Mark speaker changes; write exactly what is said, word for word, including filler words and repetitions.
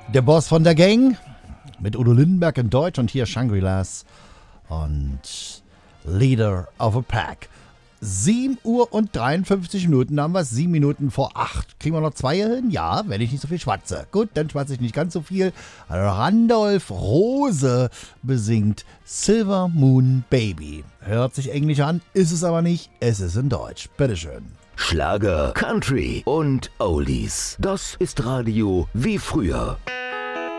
Speaker 1: Der Boss von der Gang mit Udo Lindenberg in Deutsch und hier Shangri-Las und Leader of a Pack. sieben Uhr und dreiundfünfzig Minuten, da haben wir es, sieben Minuten vor acht. Kriegen wir noch zwei hin? Ja, wenn ich nicht so viel schwatze. Gut, dann schwatze ich nicht ganz so viel. Randolph Rose besingt Silver Moon Baby. Hört sich englisch an, ist es aber nicht. Es ist in Deutsch. Bitteschön.
Speaker 2: Schlager, Country und Oldies. Das ist Radio wie früher.